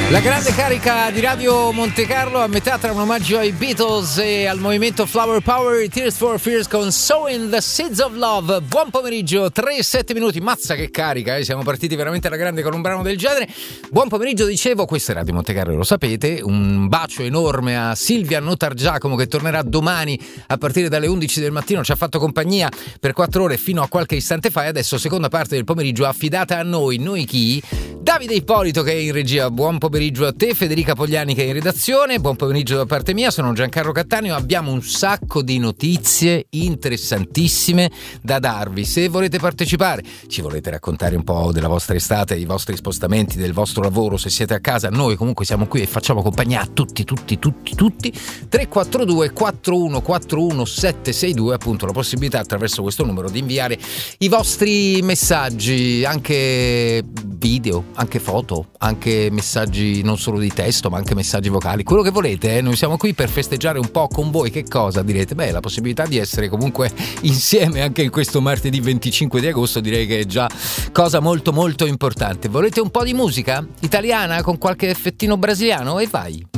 La grande carica di Radio Monte Carlo a metà tra un omaggio ai Beatles e al movimento Flower Power, Tears for Fears con Sowing the Seeds of Love. Buon pomeriggio, 3-7 minuti, mazza che carica, siamo partiti veramente alla grande con un brano del genere. Buon pomeriggio, dicevo, questa è Radio Monte Carlo, lo sapete. Un bacio enorme a Silvia Notargiacomo che tornerà domani a partire dalle 11 del mattino, ci ha fatto compagnia per 4 ore fino a qualche istante fa e adesso seconda parte del pomeriggio affidata a noi chi? Davide Ippolito che è in regia, buon pomeriggio a te, Federica Pogliani che è in redazione, buon pomeriggio da parte mia, sono Giancarlo Cattaneo, abbiamo un sacco di notizie interessantissime da darvi. Se volete partecipare, ci volete raccontare un po' della vostra estate, i vostri spostamenti, del vostro lavoro, se siete a casa, noi comunque siamo qui e facciamo compagnia a tutti 342 4141 762, appunto la possibilità attraverso questo numero di inviare i vostri messaggi, anche video, anche foto, anche messaggi non solo di testo ma anche messaggi vocali, quello che volete, noi siamo qui per festeggiare un po' con voi. Che cosa direte? Beh, la possibilità di essere comunque insieme anche in questo martedì 25 di agosto direi che è già cosa molto molto importante. Volete un po' di musica italiana con qualche effettino brasiliano? E vai!